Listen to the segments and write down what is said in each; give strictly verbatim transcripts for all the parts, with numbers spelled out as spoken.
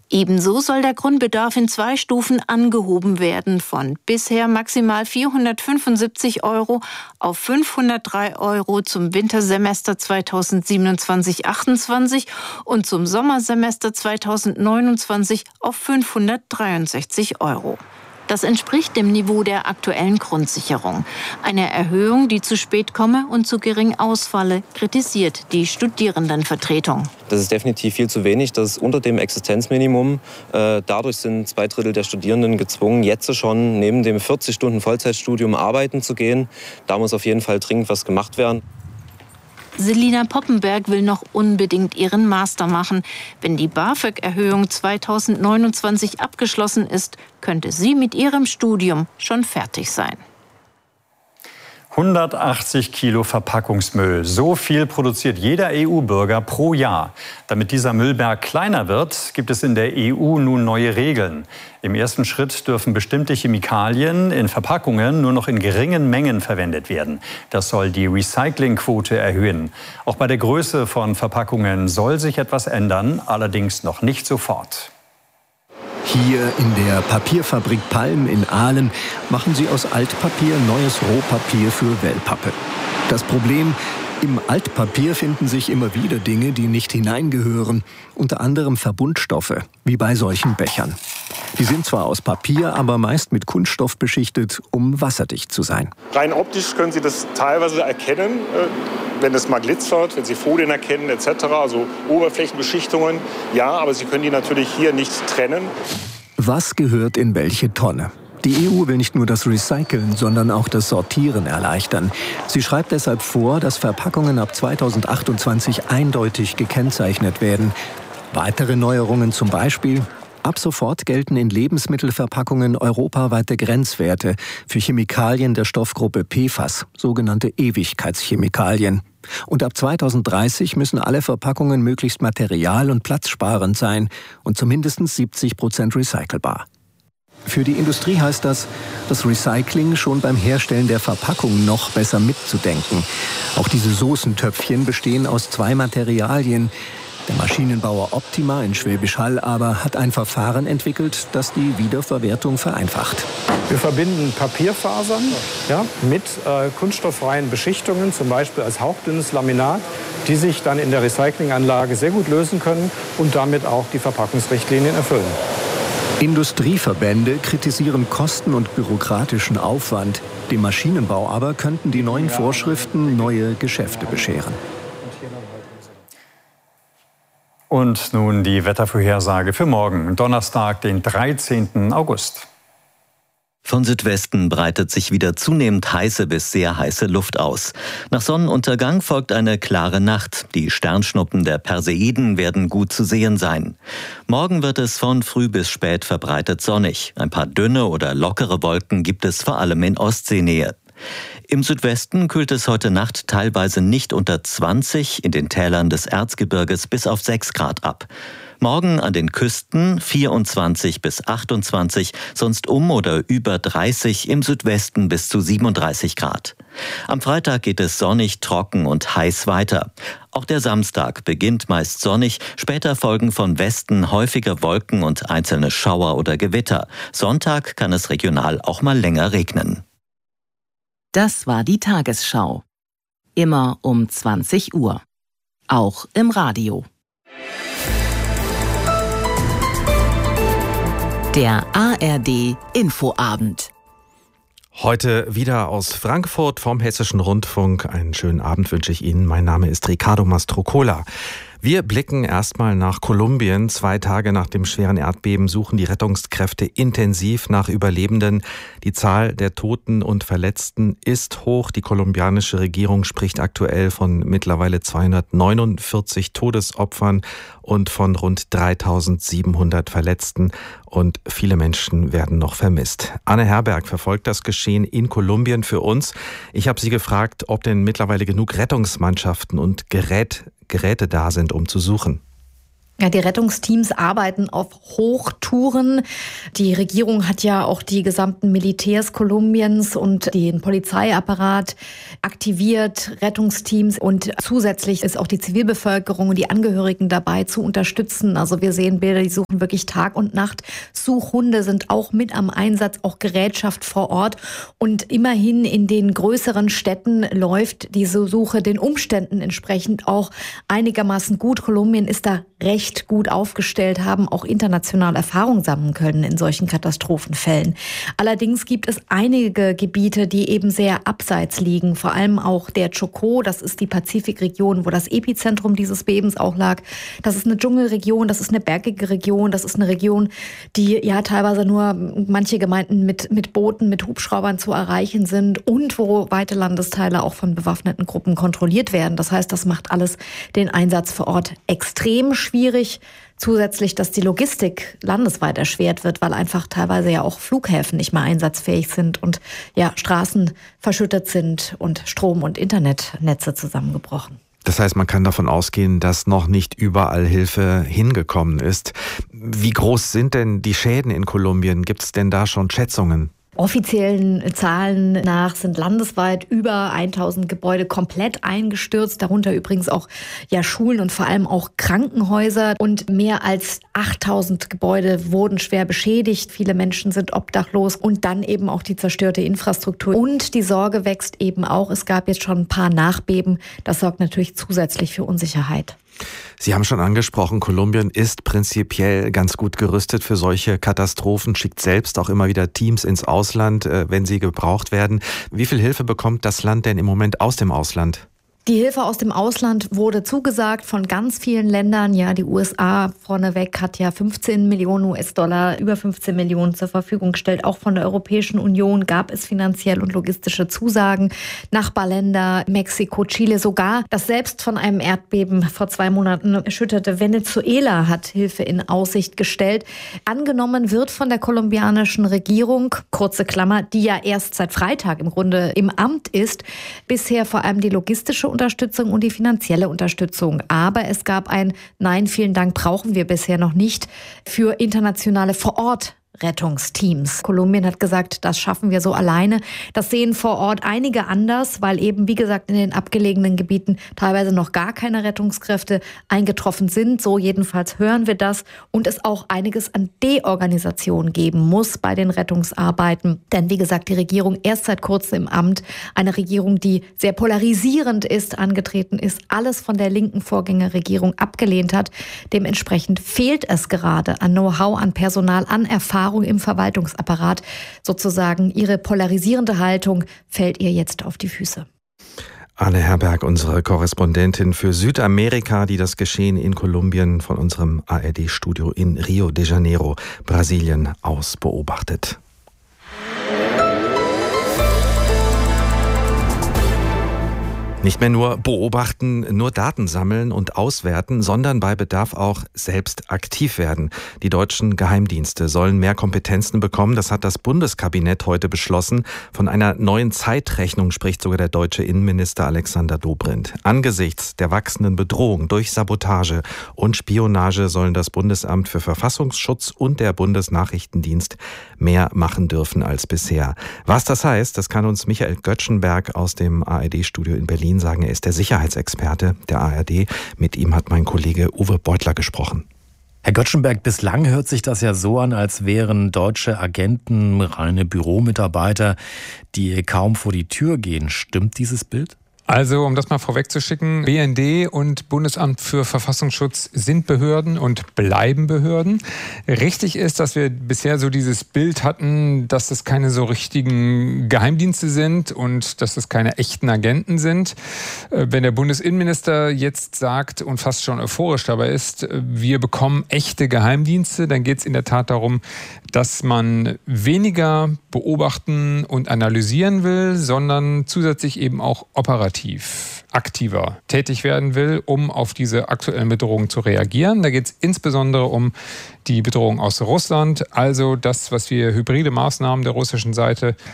Ebenso soll der Grundbedarf in zwei Stufen angehoben werden, von bisher maximal vierhundertfünfundsiebzig Euro auf fünfhundertdrei Euro zum Wintersemester zweitausendsiebenundzwanzig achtundzwanzig und zum Sommersemester zweitausendneunundzwanzig auf fünfhundertdreiundsechzig Euro. Das entspricht dem Niveau der aktuellen Grundsicherung. Eine Erhöhung, die zu spät komme und zu gering ausfalle, kritisiert die Studierendenvertretung. Das ist definitiv viel zu wenig. Das ist unter dem Existenzminimum. Äh, dadurch sind zwei Drittel der Studierenden gezwungen, jetzt schon neben dem vierzig Stunden Vollzeitstudium arbeiten zu gehen. Da muss auf jeden Fall dringend was gemacht werden. Selina Poppenberg will noch unbedingt ihren Master machen. Wenn die BAföG-Erhöhung zweitausendneunundzwanzig abgeschlossen ist, könnte sie mit ihrem Studium schon fertig sein. hundertachtzig Kilo Verpackungsmüll. So viel produziert jeder E U-Bürger pro Jahr. Damit dieser Müllberg kleiner wird, gibt es in der E U nun neue Regeln. Im ersten Schritt dürfen bestimmte Chemikalien in Verpackungen nur noch in geringen Mengen verwendet werden. Das soll die Recyclingquote erhöhen. Auch bei der Größe von Verpackungen soll sich etwas ändern, allerdings noch nicht sofort. Hier in der Papierfabrik Palm in Aalen machen sie aus Altpapier neues Rohpapier für Wellpappe. Das Problem: Im Altpapier finden sich immer wieder Dinge, die nicht hineingehören, unter anderem Verbundstoffe, wie bei solchen Bechern. Die sind zwar aus Papier, aber meist mit Kunststoff beschichtet, um wasserdicht zu sein. Rein optisch können Sie das teilweise erkennen, wenn es mal glitzert, wenn Sie Folien erkennen et cetera, also Oberflächenbeschichtungen. Ja, aber Sie können die natürlich hier nicht trennen. Was gehört in welche Tonne? Die E U will nicht nur das Recyceln, sondern auch das Sortieren erleichtern. Sie schreibt deshalb vor, dass Verpackungen ab zweitausendachtundzwanzig eindeutig gekennzeichnet werden. Weitere Neuerungen zum Beispiel: Ab sofort gelten in Lebensmittelverpackungen europaweite Grenzwerte für Chemikalien der Stoffgruppe P F A S, sogenannte Ewigkeitschemikalien. Und ab zweitausenddreißig müssen alle Verpackungen möglichst material- und platzsparend sein und zumindest siebzig Prozent recycelbar. Für die Industrie heißt das, das Recycling schon beim Herstellen der Verpackung noch besser mitzudenken. Auch diese Soßentöpfchen bestehen aus zwei Materialien. Der Maschinenbauer Optima in Schwäbisch Hall aber hat ein Verfahren entwickelt, das die Wiederverwertung vereinfacht. Wir verbinden Papierfasern ja, mit äh, kunststofffreien Beschichtungen, zum Beispiel als hauchdünnes Laminat, die sich dann in der Recyclinganlage sehr gut lösen können und damit auch die Verpackungsrichtlinien erfüllen. Industrieverbände kritisieren Kosten und bürokratischen Aufwand. Dem Maschinenbau aber könnten die neuen Vorschriften neue Geschäfte bescheren. Und nun die Wettervorhersage für morgen, Donnerstag, den dreizehnten August. Von Südwesten breitet sich wieder zunehmend heiße bis sehr heiße Luft aus. Nach Sonnenuntergang folgt eine klare Nacht. Die Sternschnuppen der Perseiden werden gut zu sehen sein. Morgen wird es von früh bis spät verbreitet sonnig. Ein paar dünne oder lockere Wolken gibt es vor allem in Ostseenähe. Im Südwesten kühlt es heute Nacht teilweise nicht unter zwanzig, in den Tälern des Erzgebirges bis auf sechs Grad ab. Morgen an den Küsten vierundzwanzig bis achtundzwanzig, sonst um oder über dreißig, im Südwesten bis zu siebenunddreißig Grad. Am Freitag geht es sonnig, trocken und heiß weiter. Auch der Samstag beginnt meist sonnig, später folgen von Westen häufiger Wolken und einzelne Schauer oder Gewitter. Sonntag kann es regional auch mal länger regnen. Das war die Tagesschau. Immer um zwanzig Uhr. Auch im Radio. Der A R D Infoabend. Heute wieder aus Frankfurt vom Hessischen Rundfunk. Einen schönen Abend wünsche ich Ihnen. Mein Name ist Ricardo Mastrocola. Wir blicken erstmal nach Kolumbien. Zwei Tage nach dem schweren Erdbeben suchen die Rettungskräfte intensiv nach Überlebenden. Die Zahl der Toten und Verletzten ist hoch. Die kolumbianische Regierung spricht aktuell von mittlerweile zweihundertneunundvierzig Todesopfern und von rund dreitausendsiebenhundert Verletzten. Und viele Menschen werden noch vermisst. Anne Herberg verfolgt das Geschehen in Kolumbien für uns. Ich habe sie gefragt, ob denn mittlerweile genug Rettungsmannschaften und Gerät Geräte da sind, um zu suchen. Ja, die Rettungsteams arbeiten auf Hochtouren. Die Regierung hat ja auch die gesamten Militärs Kolumbiens und den Polizeiapparat aktiviert, Rettungsteams, und zusätzlich ist auch die Zivilbevölkerung und die Angehörigen dabei zu unterstützen. Also wir sehen Bilder, die suchen wirklich Tag und Nacht. Suchhunde sind auch mit am Einsatz, auch Gerätschaft vor Ort. Und immerhin in den größeren Städten läuft diese Suche den Umständen entsprechend auch einigermaßen gut. Kolumbien ist da recht gut aufgestellt, haben auch international Erfahrung sammeln können in solchen Katastrophenfällen. Allerdings gibt es einige Gebiete, die eben sehr abseits liegen, vor allem auch der Chocó, das ist die Pazifikregion, wo das Epizentrum dieses Bebens auch lag. Das ist eine Dschungelregion, das ist eine bergige Region, das ist eine Region, die ja teilweise nur manche Gemeinden mit, mit Booten, mit Hubschraubern zu erreichen sind und wo weite Landesteile auch von bewaffneten Gruppen kontrolliert werden. Das heißt, das macht alles den Einsatz vor Ort extrem schwierig. Zusätzlich, dass die Logistik landesweit erschwert wird, weil einfach teilweise ja auch Flughäfen nicht mehr einsatzfähig sind und ja Straßen verschüttet sind und Strom- und Internetnetze zusammengebrochen. Das heißt, man kann davon ausgehen, dass noch nicht überall Hilfe hingekommen ist. Wie groß sind denn die Schäden in Kolumbien? Gibt es denn da schon Schätzungen? Offiziellen Zahlen nach sind landesweit über tausend Gebäude komplett eingestürzt, darunter übrigens auch ja Schulen und vor allem auch Krankenhäuser, und mehr als achttausend Gebäude wurden schwer beschädigt. Viele Menschen sind obdachlos und dann eben auch die zerstörte Infrastruktur. Und die Sorge wächst eben auch. Es gab jetzt schon ein paar Nachbeben. Das sorgt natürlich zusätzlich für Unsicherheit. Sie haben schon angesprochen, Kolumbien ist prinzipiell ganz gut gerüstet für solche Katastrophen, schickt selbst auch immer wieder Teams ins Ausland, wenn sie gebraucht werden. Wie viel Hilfe bekommt das Land denn im Moment aus dem Ausland? Die Hilfe aus dem Ausland wurde zugesagt von ganz vielen Ländern. Ja, die U S A vorneweg hat ja fünfzehn Millionen U S-Dollar, über fünfzehn Millionen zur Verfügung gestellt. Auch von der Europäischen Union gab es finanziell und logistische Zusagen. Nachbarländer, Mexiko, Chile sogar. Das selbst von einem Erdbeben vor zwei Monaten erschütterte Venezuela hat Hilfe in Aussicht gestellt. Angenommen wird von der kolumbianischen Regierung, kurze Klammer, die ja erst seit Freitag im Grunde im Amt ist, bisher vor allem die logistische Unterstützung und die finanzielle Unterstützung. Aber es gab ein Nein, vielen Dank, brauchen wir bisher noch nicht für internationale Vor-Ort Rettungsteams. Kolumbien hat gesagt, das schaffen wir so alleine. Das sehen vor Ort einige anders, weil eben, wie gesagt, in den abgelegenen Gebieten teilweise noch gar keine Rettungskräfte eingetroffen sind. So jedenfalls hören wir das. Und es auch einiges an Deorganisation geben muss bei den Rettungsarbeiten. Denn wie gesagt, die Regierung erst seit kurzem im Amt, eine Regierung, die sehr polarisierend ist, angetreten ist, alles von der linken Vorgängerregierung abgelehnt hat. Dementsprechend fehlt es gerade an Know-how, an Personal, an Erfahrung im Verwaltungsapparat. Sozusagen ihre polarisierende Haltung fällt ihr jetzt auf die Füße. Anne Herberg, unsere Korrespondentin für Südamerika, die das Geschehen in Kolumbien von unserem A R D-Studio in Rio de Janeiro, Brasilien, aus beobachtet. Nicht mehr nur beobachten, nur Daten sammeln und auswerten, sondern bei Bedarf auch selbst aktiv werden. Die deutschen Geheimdienste sollen mehr Kompetenzen bekommen. Das hat das Bundeskabinett heute beschlossen. Von einer neuen Zeitrechnung spricht sogar der deutsche Innenminister Alexander Dobrindt. Angesichts der wachsenden Bedrohung durch Sabotage und Spionage sollen das Bundesamt für Verfassungsschutz und der Bundesnachrichtendienst mehr machen dürfen als bisher. Was das heißt, das kann uns Michael Göttschenberg aus dem A R D-Studio in Berlin sagen. Er ist der Sicherheitsexperte der A R D. Mit ihm hat mein Kollege Uwe Beutler gesprochen. Herr Göttschenberg, bislang hört sich das ja so an, als wären deutsche Agenten reine Büromitarbeiter, die kaum vor die Tür gehen. Stimmt dieses Bild? Also, um das mal vorwegzuschicken, B N D und Bundesamt für Verfassungsschutz sind Behörden und bleiben Behörden. Richtig ist, dass wir bisher so dieses Bild hatten, dass es keine so richtigen Geheimdienste sind und dass es keine echten Agenten sind. Wenn der Bundesinnenminister jetzt sagt und fast schon euphorisch dabei ist, wir bekommen echte Geheimdienste, dann geht es in der Tat darum, dass man weniger beobachten und analysieren will, sondern zusätzlich eben auch operativ aktiver tätig werden will, um auf diese aktuellen Bedrohungen zu reagieren. Da geht es insbesondere um die Bedrohung aus Russland, also das, was wir hybride Maßnahmen der russischen Seite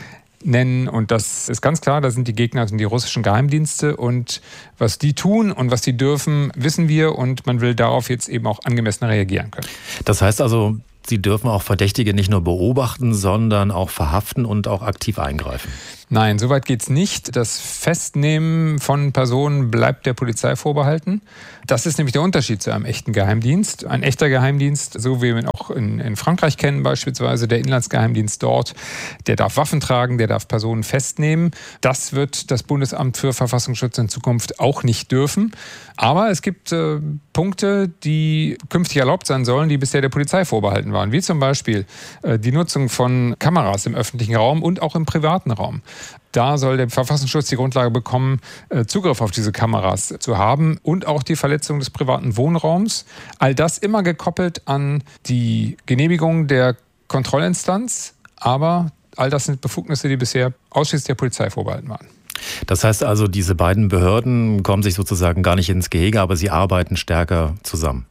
nennen. Und das ist ganz klar, da sind die Gegner, sind die russischen Geheimdienste. Und was die tun und was die dürfen, wissen wir. Und man will darauf jetzt eben auch angemessen reagieren können. Das heißt also, Sie dürfen auch Verdächtige nicht nur beobachten, sondern auch verhaften und auch aktiv eingreifen. Nein, soweit geht's nicht. Das Festnehmen von Personen bleibt der Polizei vorbehalten. Das ist nämlich der Unterschied zu einem echten Geheimdienst. Ein echter Geheimdienst, so wie wir ihn auch in, in Frankreich kennen beispielsweise, der Inlandsgeheimdienst dort, der darf Waffen tragen, der darf Personen festnehmen. Das wird das Bundesamt für Verfassungsschutz in Zukunft auch nicht dürfen. Aber es gibt äh, Punkte, die künftig erlaubt sein sollen, die bisher der Polizei vorbehalten waren. Wie zum Beispiel äh, die Nutzung von Kameras im öffentlichen Raum und auch im privaten Raum. Da soll der Verfassungsschutz die Grundlage bekommen, Zugriff auf diese Kameras zu haben und auch die Verletzung des privaten Wohnraums. All das immer gekoppelt an die Genehmigung der Kontrollinstanz, aber all das sind Befugnisse, die bisher ausschließlich der Polizei vorbehalten waren. Das heißt also, diese beiden Behörden kommen sich sozusagen gar nicht ins Gehege, aber sie arbeiten stärker zusammen.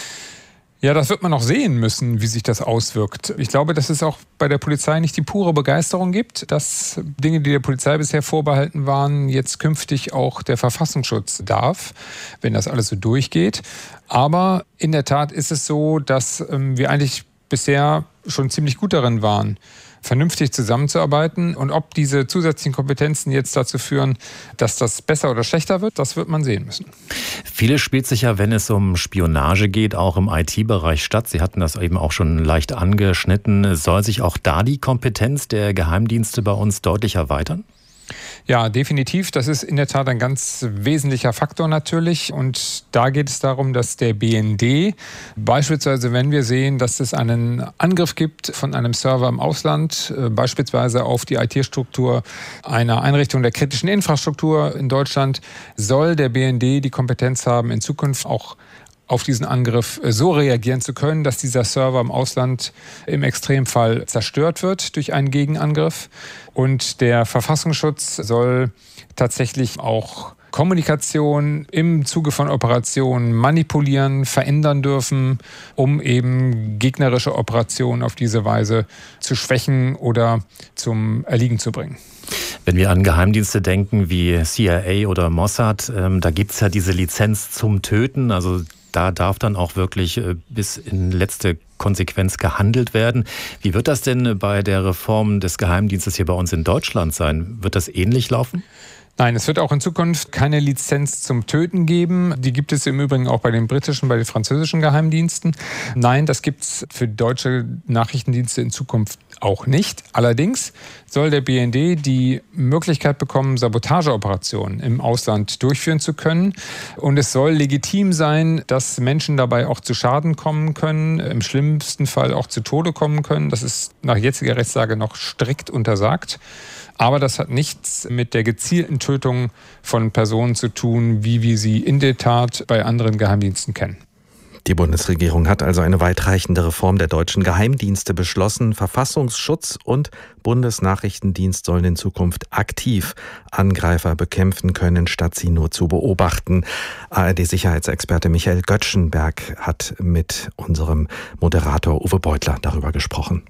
Ja, das wird man noch sehen müssen, wie sich das auswirkt. Ich glaube, dass es auch bei der Polizei nicht die pure Begeisterung gibt, dass Dinge, die der Polizei bisher vorbehalten waren, jetzt künftig auch der Verfassungsschutz darf, wenn das alles so durchgeht. Aber in der Tat ist es so, dass ähm, wir eigentlich bisher schon ziemlich gut darin waren, vernünftig zusammenzuarbeiten. Und ob diese zusätzlichen Kompetenzen jetzt dazu führen, dass das besser oder schlechter wird, das wird man sehen müssen. Vieles spielt sich ja, wenn es um Spionage geht, auch im I T-Bereich statt. Sie hatten das eben auch schon leicht angeschnitten. Soll sich auch da die Kompetenz der Geheimdienste bei uns deutlich erweitern? Ja, definitiv. Das ist in der Tat ein ganz wesentlicher Faktor natürlich. Und da geht es darum, dass der B N D, beispielsweise wenn wir sehen, dass es einen Angriff gibt von einem Server im Ausland, beispielsweise auf die I T-Struktur einer Einrichtung der kritischen Infrastruktur in Deutschland, soll der B N D die Kompetenz haben, in Zukunft auch auf diesen Angriff so reagieren zu können, dass dieser Server im Ausland im Extremfall zerstört wird durch einen Gegenangriff. Und der Verfassungsschutz soll tatsächlich auch Kommunikation im Zuge von Operationen manipulieren, verändern dürfen, um eben gegnerische Operationen auf diese Weise zu schwächen oder zum Erliegen zu bringen. Wenn wir an Geheimdienste denken wie C I A oder Mossad, ähm, da gibt es ja diese Lizenz zum Töten, also da darf dann auch wirklich äh, bis in letzte Konsequenz gehandelt werden. Wie wird das denn bei der Reform des Geheimdienstes hier bei uns in Deutschland sein? Wird das ähnlich laufen? Nein, es wird auch in Zukunft keine Lizenz zum Töten geben. Die gibt es im Übrigen auch bei den britischen, bei den französischen Geheimdiensten. Nein, das gibt es für deutsche Nachrichtendienste in Zukunft auch nicht. Allerdings soll der B N D die Möglichkeit bekommen, Sabotageoperationen im Ausland durchführen zu können. Und es soll legitim sein, dass Menschen dabei auch zu Schaden kommen können, im schlimmsten Fall auch zu Tode kommen können. Das ist nach jetziger Rechtslage noch strikt untersagt. Aber das hat nichts mit der gezielten Tötung von Personen zu tun, wie wir sie in der Tat bei anderen Geheimdiensten kennen. Die Bundesregierung hat also eine weitreichende Reform der deutschen Geheimdienste beschlossen. Verfassungsschutz und Bundesnachrichtendienst sollen in Zukunft aktiv Angreifer bekämpfen können, statt sie nur zu beobachten. A R D-Sicherheitsexperte Michael Göttschenberg hat mit unserem Moderator Uwe Beutler darüber gesprochen.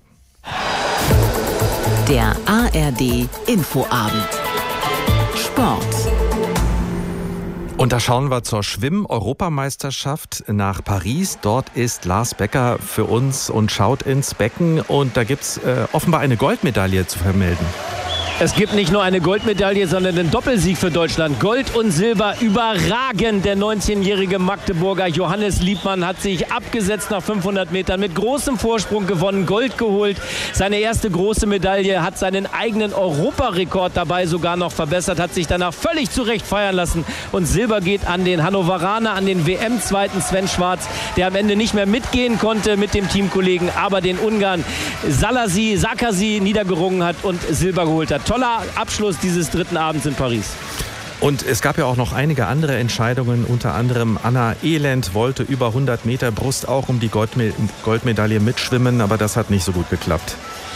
Der A R D-Infoabend. Sport. Und da schauen wir zur Schwimm-Europameisterschaft nach Paris. Dort ist Lars Becker für uns und schaut ins Becken. Und da gibt es äh, offenbar eine Goldmedaille zu vermelden. Es gibt nicht nur eine Goldmedaille, sondern einen Doppelsieg für Deutschland. Gold und Silber überragend. Der neunzehnjährige Magdeburger Johannes Liebmann hat sich abgesetzt nach fünfhundert Metern, mit großem Vorsprung gewonnen, Gold geholt. Seine erste große Medaille, hat seinen eigenen Europarekord dabei sogar noch verbessert, hat sich danach völlig zurecht feiern lassen. Und Silber geht an den Hannoveraner, an den W M-Zweiten Sven Schwarz, der am Ende nicht mehr mitgehen konnte mit dem Teamkollegen, aber den Ungarn Salasi, Sakasi niedergerungen hat und Silber geholt hat. Toller Abschluss dieses dritten Abends in Paris. Und es gab ja auch noch einige andere Entscheidungen, unter anderem Anna Elend wollte über hundert Meter Brust auch um die Goldme- Goldmedaille mitschwimmen, aber das hat nicht so gut geklappt.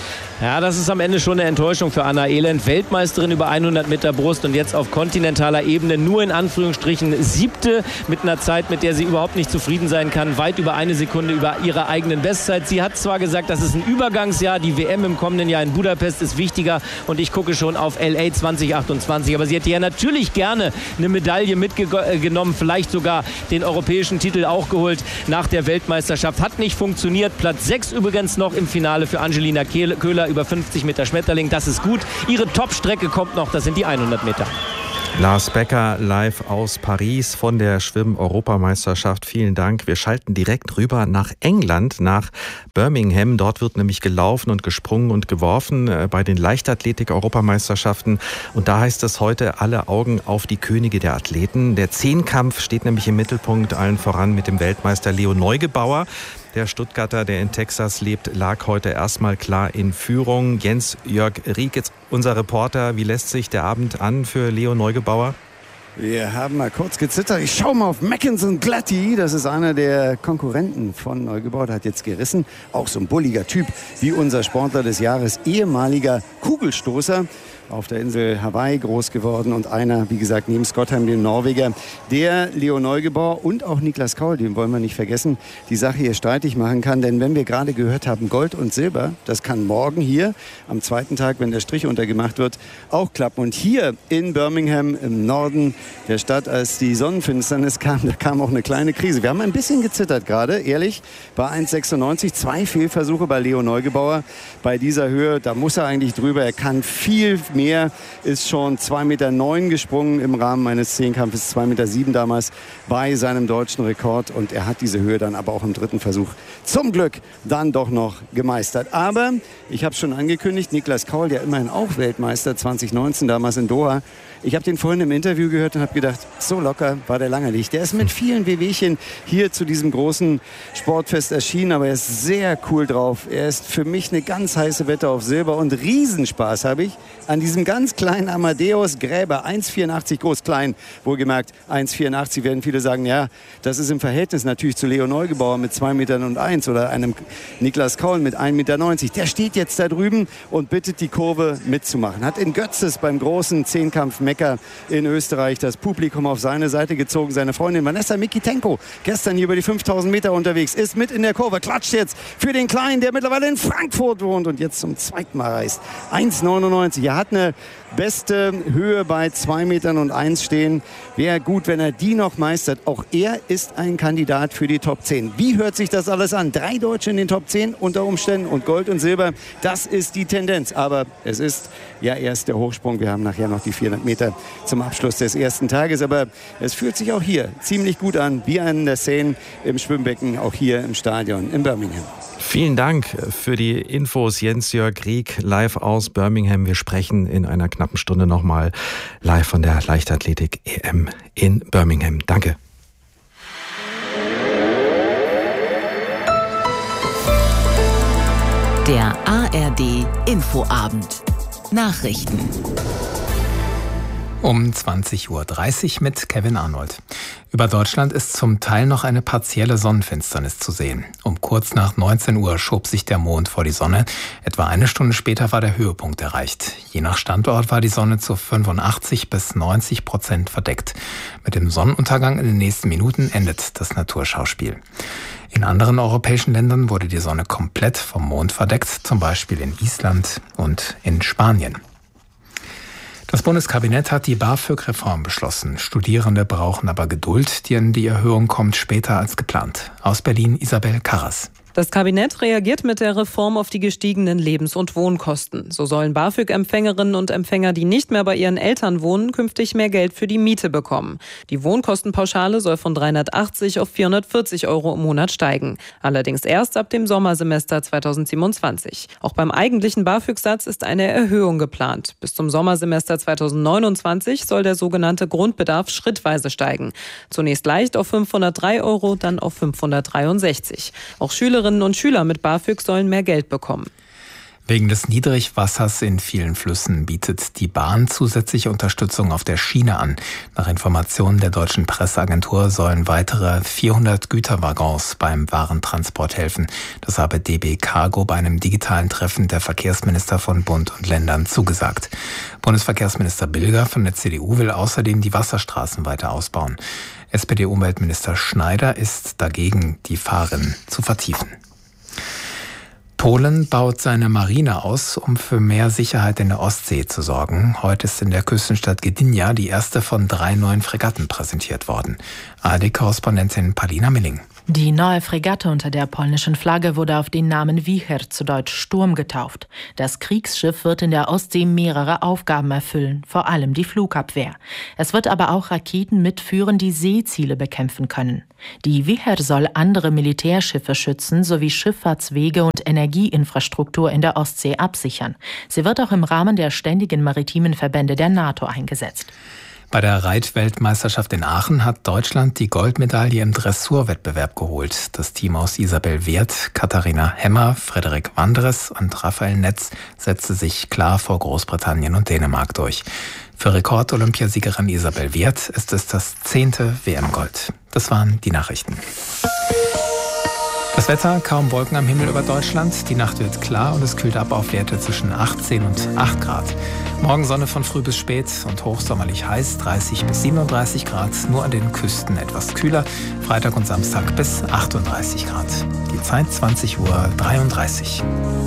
Ja, das ist am Ende schon eine Enttäuschung für Anna Elend. Weltmeisterin über hundert Meter Brust und jetzt auf kontinentaler Ebene nur in Anführungsstrichen Siebte mit einer Zeit, mit der sie überhaupt nicht zufrieden sein kann. Weit über eine Sekunde über ihrer eigenen Bestzeit. Sie hat zwar gesagt, das ist ein Übergangsjahr. Die W M im kommenden Jahr in Budapest ist wichtiger und ich gucke schon auf L A zwanzig achtundzwanzig. Aber sie hätte ja natürlich gerne eine Medaille mitgenommen, vielleicht sogar den europäischen Titel auch geholt nach der Weltmeisterschaft. Hat nicht funktioniert. Platz sechs übrigens noch im Finale für Angelina Köhler über fünfzig Meter Schmetterling. Das ist gut. Ihre Top-Strecke kommt noch. Das sind die hundert Meter. Lars Becker live aus Paris von der Schwimm-Europameisterschaft. Vielen Dank. Wir schalten direkt rüber nach England, nach Birmingham. Dort wird nämlich gelaufen und gesprungen und geworfen bei den Leichtathletik-Europameisterschaften. Und da heißt es heute, alle Augen auf die Könige der Athleten. Der Zehnkampf steht nämlich im Mittelpunkt, allen voran mit dem Weltmeister Leo Neugebauer. Der Stuttgarter, der in Texas lebt, lag heute erstmal klar in Führung. Jens-Jörg Rieck, jetzt unser Reporter. Wie lässt sich der Abend an für Leo Neugebauer? Wir haben mal kurz gezittert. Ich schaue mal auf Mackinson Glatty. Das ist einer der Konkurrenten von Neugebauer. Der hat jetzt gerissen. Auch so ein bulliger Typ wie unser Sportler des Jahres. Ehemaliger Kugelstoßer. Auf der Insel Hawaii groß geworden und einer, wie gesagt, neben Scottheim, dem Norweger, der Leo Neugebauer und auch Niklas Kaul, den wollen wir nicht vergessen, die Sache hier streitig machen kann. Denn wenn wir gerade gehört haben, Gold und Silber, das kann morgen hier am zweiten Tag, wenn der Strich untergemacht wird, auch klappen. Und hier in Birmingham im Norden der Stadt, als die Sonnenfinsternis kam, da kam auch eine kleine Krise. Wir haben ein bisschen gezittert gerade, ehrlich, bei eins Komma sechsundneunzig. Zwei Fehlversuche bei Leo Neugebauer. Bei dieser Höhe, da muss er eigentlich drüber. Er kann viel mehr. Mehr ist schon zwei Meter neun gesprungen im Rahmen eines Zehnkampfes, zwei Meter sieben damals bei seinem deutschen Rekord. Und er hat diese Höhe dann aber auch im dritten Versuch zum Glück dann doch noch gemeistert. Aber ich habe es schon angekündigt, Niklas Kaul, der immerhin auch Weltmeister zwanzig neunzehn damals in Doha. Ich habe den vorhin im Interview gehört und habe gedacht, so locker war der lange nicht. Der ist mit vielen Wehwehchen hier zu diesem großen Sportfest erschienen, aber er ist sehr cool drauf. Er ist für mich eine ganz heiße Wette auf Silber und Riesenspaß habe ich an diesem ganz kleinen Amadeus Gräber, eins Komma vierundachtzig groß, klein, wohlgemerkt, eins Komma vierundachtzig werden viele sagen, ja, das ist im Verhältnis natürlich zu Leo Neugebauer mit zwei Meter und eins oder einem Niklas Kaul mit ein Meter neunzig. Der steht jetzt da drüben und bittet die Kurve mitzumachen. Hat in Götzes beim großen Zehnkampf Mekka in Österreich das Publikum auf seine Seite gezogen. Seine Freundin Vanessa Mikitenko, gestern hier über die fünftausend Meter unterwegs, ist mit in der Kurve, klatscht jetzt für den Kleinen, der mittlerweile in Frankfurt wohnt und jetzt zum zweiten Mal reist. eins Komma neunundneunzig. Er hat eine beste Höhe bei zwei Metern und eins stehen. Wäre gut, wenn er die noch meistert. Auch er ist ein Kandidat für die Top zehn. Wie hört sich das alles an? Drei Deutsche in den Top zehn unter Umständen und Gold und Silber. Das ist die Tendenz. Aber es ist ja erst der Hochsprung. Wir haben nachher noch die vierhundert Meter zum Abschluss des ersten Tages. Aber es fühlt sich auch hier ziemlich gut an, wie an der Seine im Schwimmbecken, auch hier im Stadion in Birmingham. Vielen Dank für die Infos, Jens-Jörg Rieck, live aus Birmingham. Wir sprechen in einer knappen Stunde nochmal live von der Leichtathletik-E M in Birmingham. Danke. Der A R D Infoabend. Nachrichten. Um zwanzig Uhr dreißig mit Kevin Arnold. Über Deutschland ist zum Teil noch eine partielle Sonnenfinsternis zu sehen. Um kurz nach neunzehn Uhr schob sich der Mond vor die Sonne. Etwa eine Stunde später war der Höhepunkt erreicht. Je nach Standort war die Sonne zu fünfundachtzig bis neunzig Prozent verdeckt. Mit dem Sonnenuntergang in den nächsten Minuten endet das Naturschauspiel. In anderen europäischen Ländern wurde die Sonne komplett vom Mond verdeckt, zum Beispiel in Island und in Spanien. Das Bundeskabinett hat die BAföG-Reform beschlossen. Studierende brauchen aber Geduld, denn die Erhöhung kommt später als geplant. Aus Berlin Isabel Karras. Das Kabinett reagiert mit der Reform auf die gestiegenen Lebens- und Wohnkosten. So sollen BAföG-Empfängerinnen und Empfänger, die nicht mehr bei ihren Eltern wohnen, künftig mehr Geld für die Miete bekommen. Die Wohnkostenpauschale soll von dreihundertachtzig auf vierhundertvierzig Euro im Monat steigen. Allerdings erst ab dem Sommersemester zweitausendsiebenundzwanzig. Auch beim eigentlichen BAföG-Satz ist eine Erhöhung geplant. Bis zum Sommersemester zweitausendneunundzwanzig soll der sogenannte Grundbedarf schrittweise steigen. Zunächst leicht auf fünfhundertdrei Euro, dann auf fünfhundertdreiundsechzig. Auch Schülerinnen und Schüler mit BAföG sollen mehr Geld bekommen. Wegen des Niedrigwassers in vielen Flüssen bietet die Bahn zusätzliche Unterstützung auf der Schiene an. Nach Informationen der deutschen Presseagentur sollen weitere vierhundert Güterwaggons beim Warentransport helfen. Das habe D B Cargo bei einem digitalen Treffen der Verkehrsminister von Bund und Ländern zugesagt. Bundesverkehrsminister Bilger von der C D U will außerdem die Wasserstraßen weiter ausbauen. S P D-Umweltminister Schneider ist dagegen, die Fahren zu vertiefen. Polen baut seine Marine aus, um für mehr Sicherheit in der Ostsee zu sorgen. Heute ist in der Küstenstadt Gdynia die erste von drei neuen Fregatten präsentiert worden. A R D-Korrespondentin Palina Milling. Die neue Fregatte unter der polnischen Flagge wurde auf den Namen Wicher, zu Deutsch Sturm, getauft. Das Kriegsschiff wird in der Ostsee mehrere Aufgaben erfüllen, vor allem die Flugabwehr. Es wird aber auch Raketen mitführen, die Seeziele bekämpfen können. Die Wicher soll andere Militärschiffe schützen sowie Schifffahrtswege und Energieinfrastruktur in der Ostsee absichern. Sie wird auch im Rahmen der ständigen maritimen Verbände der NATO eingesetzt. Bei der Reitweltmeisterschaft in Aachen hat Deutschland die Goldmedaille im Dressurwettbewerb geholt. Das Team aus Isabel Wirth, Katharina Hemmer, Frederik Wandres und Raphael Netz setzte sich klar vor Großbritannien und Dänemark durch. Für Rekord-Olympiasiegerin Isabel Wirth ist es das zehnte W M-Gold. Das waren die Nachrichten. Das Wetter, kaum Wolken am Himmel über Deutschland. Die Nacht wird klar und es kühlt ab auf Werte zwischen achtzehn und acht Grad. Morgen Sonne von früh bis spät und hochsommerlich heiß, dreißig bis siebenunddreißig Grad. Nur an den Küsten etwas kühler. Freitag und Samstag bis achtunddreißig Grad. Die Zeit zwanzig Uhr dreiunddreißig.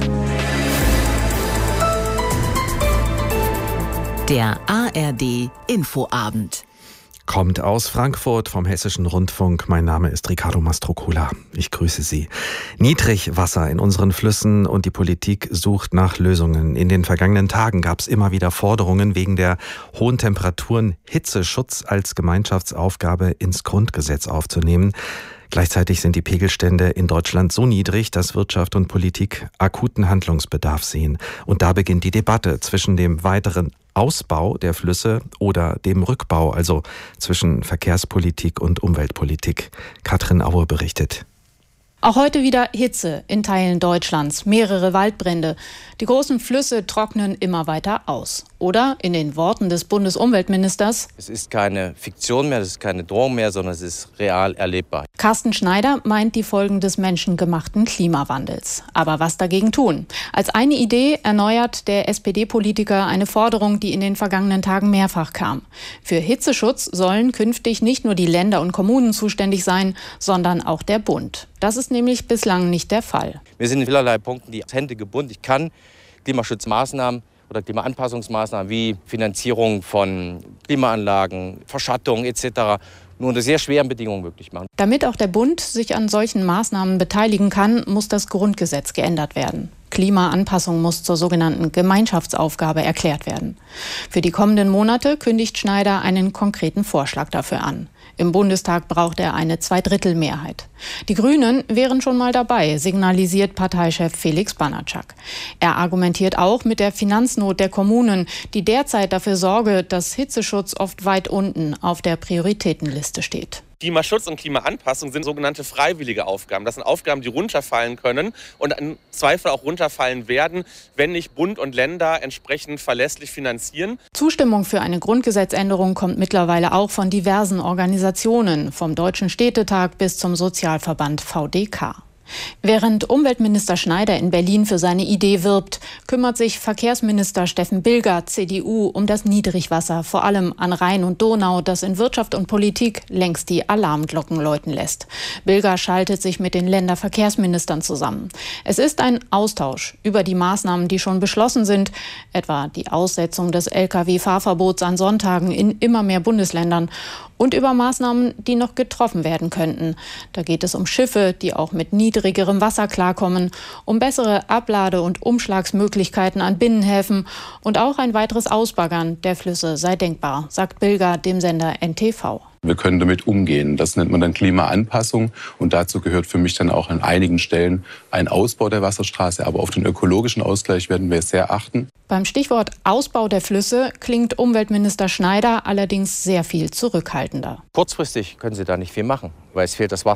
Der A R D Infoabend. Kommt aus Frankfurt vom Hessischen Rundfunk. Mein Name ist Ricardo Mastrocola. Ich grüße Sie. Niedrigwasser in unseren Flüssen und die Politik sucht nach Lösungen. In den vergangenen Tagen gab es immer wieder Forderungen, wegen der hohen Temperaturen Hitzeschutz als Gemeinschaftsaufgabe ins Grundgesetz aufzunehmen. Gleichzeitig sind die Pegelstände in Deutschland so niedrig, dass Wirtschaft und Politik akuten Handlungsbedarf sehen. Und da beginnt die Debatte zwischen dem weiteren Ausbau der Flüsse oder dem Rückbau, also zwischen Verkehrspolitik und Umweltpolitik. Katrin Aue berichtet. Auch heute wieder Hitze in Teilen Deutschlands, mehrere Waldbrände. Die großen Flüsse trocknen immer weiter aus. Oder in den Worten des Bundesumweltministers: Es ist keine Fiktion mehr, es ist keine Drohung mehr, sondern es ist real erlebbar. Carsten Schneider meint die Folgen des menschengemachten Klimawandels. Aber was dagegen tun? Als eine Idee erneuert der S P D-Politiker eine Forderung, die in den vergangenen Tagen mehrfach kam. Für Hitzeschutz sollen künftig nicht nur die Länder und Kommunen zuständig sein, sondern auch der Bund. Das ist nämlich bislang nicht der Fall. Wir sind in vielerlei Punkten die Hände gebunden. Ich kann Klimaschutzmaßnahmen oder Klimaanpassungsmaßnahmen wie Finanzierung von Klimaanlagen, Verschattung et cetera nur unter sehr schweren Bedingungen möglich machen. Damit auch der Bund sich an solchen Maßnahmen beteiligen kann, muss das Grundgesetz geändert werden. Klimaanpassung muss zur sogenannten Gemeinschaftsaufgabe erklärt werden. Für die kommenden Monate kündigt Schneider einen konkreten Vorschlag dafür an. Im Bundestag braucht er eine Zweidrittelmehrheit. Die Grünen wären schon mal dabei, signalisiert Parteichef Felix Banatschak. Er argumentiert auch mit der Finanznot der Kommunen, die derzeit dafür sorge, dass Hitzeschutz oft weit unten auf der Prioritätenliste steht. Klimaschutz und Klimaanpassung sind sogenannte freiwillige Aufgaben. Das sind Aufgaben, die runterfallen können und im Zweifel auch runterfallen werden, wenn nicht Bund und Länder entsprechend verlässlich finanzieren. Zustimmung für eine Grundgesetzänderung kommt mittlerweile auch von diversen Organisationen, vom Deutschen Städtetag bis zum Sozialverband V D K. Während Umweltminister Schneider in Berlin für seine Idee wirbt, kümmert sich Verkehrsminister Steffen Bilger, C D U, um das Niedrigwasser, vor allem an Rhein und Donau, das in Wirtschaft und Politik längst die Alarmglocken läuten lässt. Bilger schaltet sich mit den Länderverkehrsministern zusammen. Es ist ein Austausch über die Maßnahmen, die schon beschlossen sind, etwa die Aussetzung des L K W-Fahrverbots an Sonntagen in immer mehr Bundesländern, und über Maßnahmen, die noch getroffen werden könnten. Da geht es um Schiffe, die auch mit niedrigerem Wasser klarkommen, um bessere Ablade- und Umschlagsmöglichkeiten an Binnenhäfen und auch ein weiteres Ausbaggern der Flüsse sei denkbar, sagt Bilger dem Sender N T V. Wir können damit umgehen. Das nennt man dann Klimaanpassung. Und dazu gehört für mich dann auch an einigen Stellen ein Ausbau der Wasserstraße. Aber auf den ökologischen Ausgleich werden wir sehr achten. Beim Stichwort Ausbau der Flüsse klingt Umweltminister Schneider allerdings sehr viel zurückhaltender. Kurzfristig können Sie da nicht viel machen, weil es fehlt das Wasser.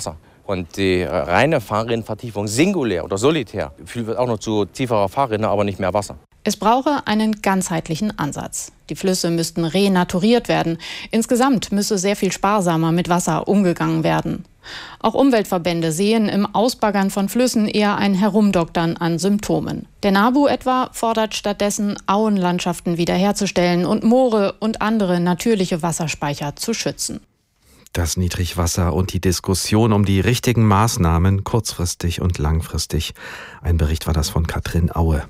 Und die reine Fahrrinnenvertiefung singulär oder solitär führt auch noch zu tieferer Fahrrinne, aber nicht mehr Wasser. Es brauche einen ganzheitlichen Ansatz. Die Flüsse müssten renaturiert werden. Insgesamt müsse sehr viel sparsamer mit Wasser umgegangen werden. Auch Umweltverbände sehen im Ausbaggern von Flüssen eher ein Herumdoktern an Symptomen. Der NABU etwa fordert stattdessen, Auenlandschaften wiederherzustellen und Moore und andere natürliche Wasserspeicher zu schützen. Das Niedrigwasser und die Diskussion um die richtigen Maßnahmen, kurzfristig und langfristig. Ein Bericht war das von Katrin Aue.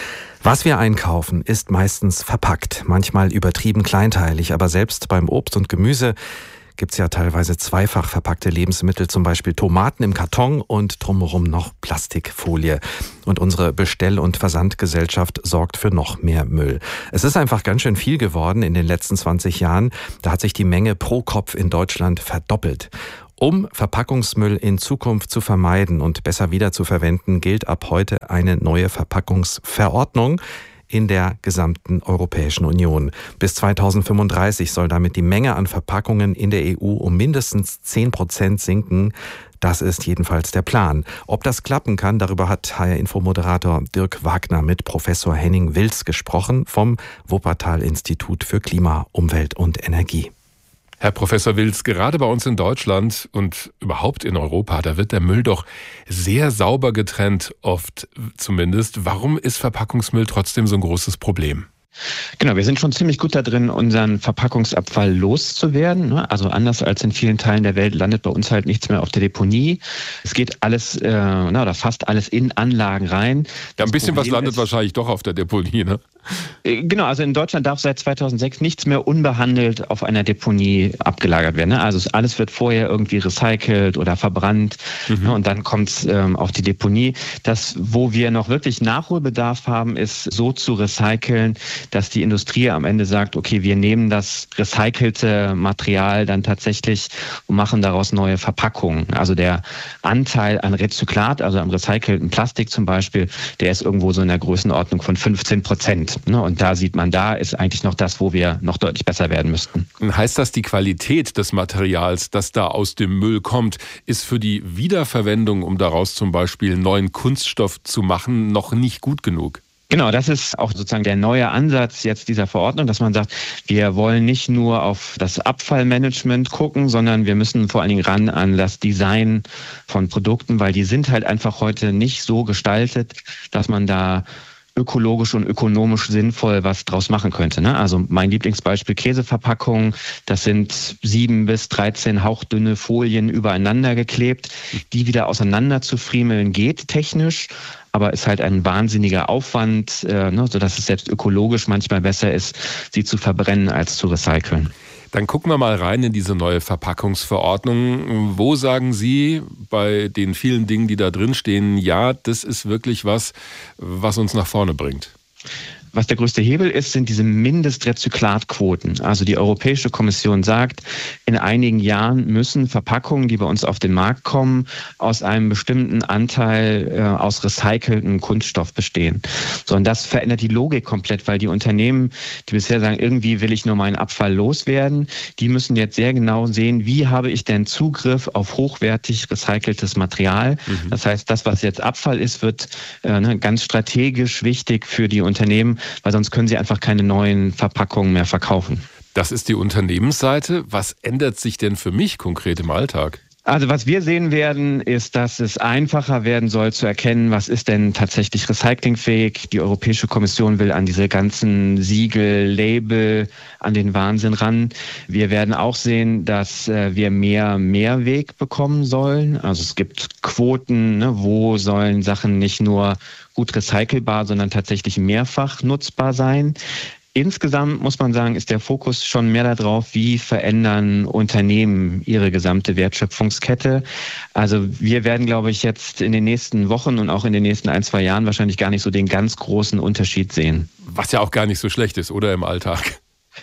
Was wir einkaufen, ist meistens verpackt, manchmal übertrieben kleinteilig, aber selbst beim Obst und Gemüse gibt es ja teilweise zweifach verpackte Lebensmittel, zum Beispiel Tomaten im Karton und drumherum noch Plastikfolie. Und unsere Bestell- und Versandgesellschaft sorgt für noch mehr Müll. Es ist einfach ganz schön viel geworden in den letzten zwanzig Jahren. Da hat sich die Menge pro Kopf in Deutschland verdoppelt. Um Verpackungsmüll in Zukunft zu vermeiden und besser wiederzuverwenden, gilt ab heute eine neue Verpackungsverordnung in der gesamten Europäischen Union. Bis zweitausendfünfunddreißig soll damit die Menge an Verpackungen in der E U um mindestens zehn Prozent sinken. Das ist jedenfalls der Plan. Ob das klappen kann, darüber hat H R-Info-Moderator Dirk Wagner mit Professor Henning Wills gesprochen vom Wuppertal-Institut für Klima, Umwelt und Energie. Herr Professor Wills, gerade bei uns in Deutschland und überhaupt in Europa, da wird der Müll doch sehr sauber getrennt, oft zumindest. Warum ist Verpackungsmüll trotzdem so ein großes Problem? Genau, wir sind schon ziemlich gut da drin, unseren Verpackungsabfall loszuwerden. Also anders als in vielen Teilen der Welt landet bei uns halt nichts mehr auf der Deponie. Es geht alles äh, oder fast alles in Anlagen rein. Ja, ein bisschen was landet wahrscheinlich doch auf der Deponie, ne? Genau, also in Deutschland darf seit zweitausendsechs nichts mehr unbehandelt auf einer Deponie abgelagert werden. Also alles wird vorher irgendwie recycelt oder verbrannt, mhm. und dann kommt es ähm, auf die Deponie. Das, wo wir noch wirklich Nachholbedarf haben, ist so zu recyceln, dass die Industrie am Ende sagt, okay, wir nehmen das recycelte Material dann tatsächlich und machen daraus neue Verpackungen. Also der Anteil an Rezyklat, also am recycelten Plastik zum Beispiel, der ist irgendwo so in der Größenordnung von fünfzehn Prozent. Und da sieht man, da ist eigentlich noch das, wo wir noch deutlich besser werden müssten. Heißt das, die Qualität des Materials, das da aus dem Müll kommt, ist für die Wiederverwendung, um daraus zum Beispiel neuen Kunststoff zu machen, noch nicht gut genug? Genau, das ist auch sozusagen der neue Ansatz jetzt dieser Verordnung, dass man sagt, wir wollen nicht nur auf das Abfallmanagement gucken, sondern wir müssen vor allen Dingen ran an das Design von Produkten, weil die sind halt einfach heute nicht so gestaltet, dass man da ökologisch und ökonomisch sinnvoll was draus machen könnte. Ne? Also mein Lieblingsbeispiel Käseverpackungen, das sind sieben bis dreizehn hauchdünne Folien übereinander geklebt, die wieder auseinander zu friemeln geht technisch, aber ist halt ein wahnsinniger Aufwand, äh, ne, sodass es selbst ökologisch manchmal besser ist, sie zu verbrennen als zu recyceln. Dann gucken wir mal rein in diese neue Verpackungsverordnung. Wo sagen Sie bei den vielen Dingen, die da drin stehen, ja, das ist wirklich was, was uns nach vorne bringt? Was der größte Hebel ist, sind diese Mindestrezyklatquoten. Also die Europäische Kommission sagt, in einigen Jahren müssen Verpackungen, die bei uns auf den Markt kommen, aus einem bestimmten Anteil äh, aus recyceltem Kunststoff bestehen. So, und das verändert die Logik komplett, weil die Unternehmen, die bisher sagen, irgendwie will ich nur meinen Abfall loswerden, die müssen jetzt sehr genau sehen, wie habe ich denn Zugriff auf hochwertig recyceltes Material. Mhm. Das heißt, das, was jetzt Abfall ist, wird äh, ne, ganz strategisch wichtig für die Unternehmen, weil sonst können sie einfach keine neuen Verpackungen mehr verkaufen. Das ist die Unternehmensseite. Was ändert sich denn für mich konkret im Alltag? Also was wir sehen werden, ist, dass es einfacher werden soll zu erkennen, was ist denn tatsächlich recyclingfähig. Die Europäische Kommission will an diese ganzen Siegel, Label, an den Wahnsinn ran. Wir werden auch sehen, dass wir mehr Mehrweg bekommen sollen. Also es gibt Quoten, ne, wo sollen Sachen nicht nur gut recycelbar, sondern tatsächlich mehrfach nutzbar sein. Insgesamt muss man sagen, ist der Fokus schon mehr darauf, wie verändern Unternehmen ihre gesamte Wertschöpfungskette. Also wir werden, glaube ich, jetzt in den nächsten Wochen und auch in den nächsten ein, zwei Jahren wahrscheinlich gar nicht so den ganz großen Unterschied sehen. Was ja auch gar nicht so schlecht ist, oder im Alltag?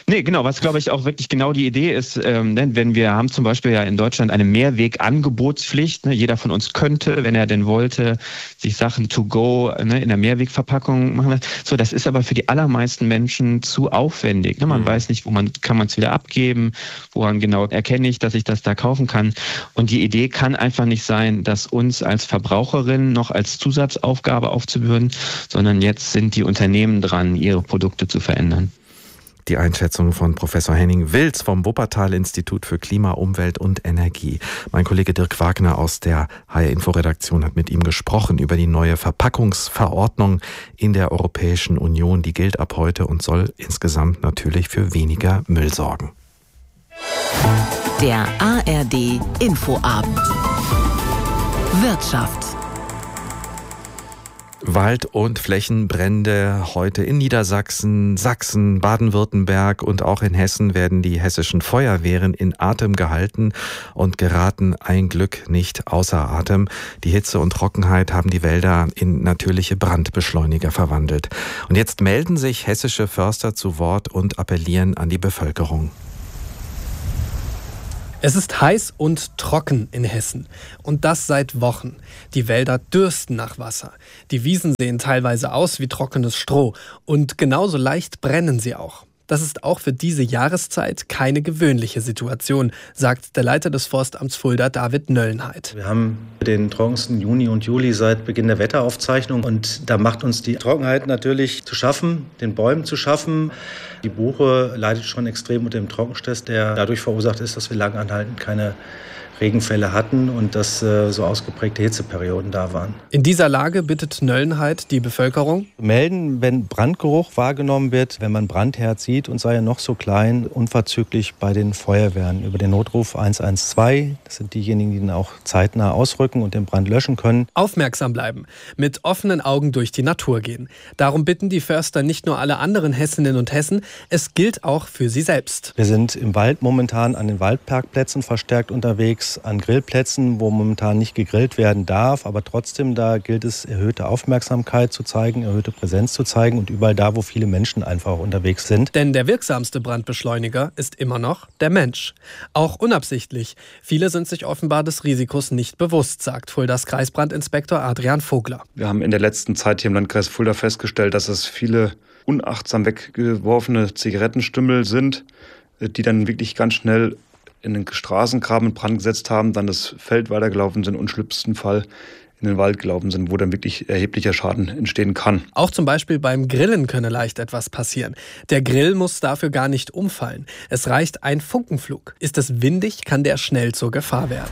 Nee, genau, was glaube ich auch wirklich genau die Idee ist, ähm, wenn wir haben zum Beispiel ja in Deutschland eine Mehrwegangebotspflicht, ne, jeder von uns könnte, wenn er denn wollte, sich Sachen to go ne, in der Mehrwegverpackung machen. So, das ist aber für die allermeisten Menschen zu aufwendig. Ne? Man mhm. weiß nicht, wo man kann man es wieder abgeben, woran genau erkenne ich, dass ich das da kaufen kann. Und die Idee kann einfach nicht sein, das uns als Verbraucherinnen noch als Zusatzaufgabe aufzubürden, sondern jetzt sind die Unternehmen dran, ihre Produkte zu verändern. Die Einschätzung von Professor Henning Wilz vom Wuppertal-Institut für Klima, Umwelt und Energie. Mein Kollege Dirk Wagner aus der H R-Info-Redaktion hat mit ihm gesprochen über die neue Verpackungsverordnung in der Europäischen Union. Die gilt ab heute und soll insgesamt natürlich für weniger Müll sorgen. Der A R D-Infoabend. Wirtschaft. Wald- und Flächenbrände heute in Niedersachsen, Sachsen, Baden-Württemberg und auch in Hessen werden die hessischen Feuerwehren in Atem gehalten und geraten ein Glück nicht außer Atem. Die Hitze und Trockenheit haben die Wälder in natürliche Brandbeschleuniger verwandelt. Und jetzt melden sich hessische Förster zu Wort und appellieren an die Bevölkerung. Es ist heiß und trocken in Hessen. Und das seit Wochen. Die Wälder dürsten nach Wasser. Die Wiesen sehen teilweise aus wie trockenes Stroh. Und genauso leicht brennen sie auch. Das ist auch für diese Jahreszeit keine gewöhnliche Situation, sagt der Leiter des Forstamts Fulda, David Nöllenheit. Wir haben den trockensten Juni und Juli seit Beginn der Wetteraufzeichnung. Und da macht uns die Trockenheit natürlich zu schaffen, den Bäumen zu schaffen. Die Buche leidet schon extrem unter dem Trockenstress, der dadurch verursacht ist, dass wir lang anhaltend keine Regenfälle hatten und dass äh, so ausgeprägte Hitzeperioden da waren. In dieser Lage bittet Nöllenheit die Bevölkerung: melden, wenn Brandgeruch wahrgenommen wird, wenn man Brandherd sieht und sei er noch so klein, unverzüglich bei den Feuerwehren über den Notruf eins eins zwei. Das sind diejenigen, die dann auch zeitnah ausrücken und den Brand löschen können. Aufmerksam bleiben, mit offenen Augen durch die Natur gehen. Darum bitten die Förster nicht nur alle anderen Hessinnen und Hessen, es gilt auch für sie selbst. Wir sind im Wald momentan an den Waldparkplätzen verstärkt unterwegs, an Grillplätzen, wo momentan nicht gegrillt werden darf, aber trotzdem da gilt es, erhöhte Aufmerksamkeit zu zeigen, erhöhte Präsenz zu zeigen und überall da, wo viele Menschen einfach unterwegs sind. Denn der wirksamste Brandbeschleuniger ist immer noch der Mensch. Auch unabsichtlich. Viele sind sich offenbar des Risikos nicht bewusst, sagt Fuldas Kreisbrandinspektor Adrian Vogler. Wir haben in der letzten Zeit hier im Landkreis Fulda festgestellt, dass es viele unachtsam weggeworfene Zigarettenstümmel sind, die dann wirklich ganz schnell in den Straßengraben in Brand gesetzt haben, dann das Feld weitergelaufen sind und im schlimmsten Fall in den Wald gelaufen sind, wo dann wirklich erheblicher Schaden entstehen kann. Auch zum Beispiel beim Grillen könne leicht etwas passieren. Der Grill muss dafür gar nicht umfallen. Es reicht ein Funkenflug. Ist es windig, kann der schnell zur Gefahr werden.